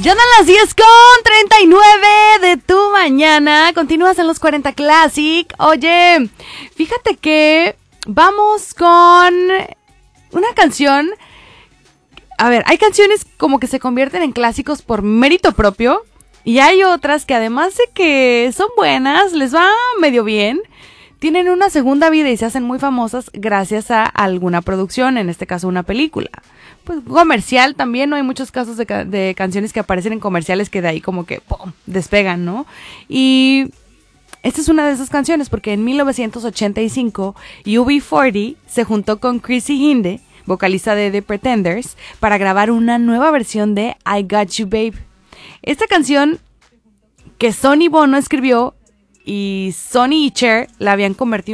Ya dan las 10:39 de tu mañana. Continúas en los 40 Classic. Oye, fíjate que vamos con una canción. A ver, hay canciones como que se convierten en clásicos por mérito propio. Y hay otras que además de que son buenas, les va medio bien, tienen una segunda vida y se hacen muy famosas gracias a alguna producción, en este caso una película. Pues comercial también, ¿no? Hay muchos casos de canciones que aparecen en comerciales que de ahí como que ¡pum!, despegan, ¿no? Y esta es una de esas canciones porque en 1985 UB40 se juntó con Chrissy Hinde, vocalista de The Pretenders, para grabar una nueva versión de I Got You Babe. Esta canción que Sonny Bono escribió y Sonny y Cher la habían convertido